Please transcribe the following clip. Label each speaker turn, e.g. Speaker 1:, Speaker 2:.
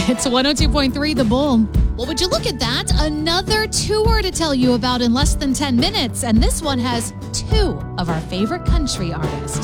Speaker 1: It's 102.3 The Bull. Well, would you look at that? Another tour to tell you about in less than 10 minutes. And this one has two of our favorite country artists.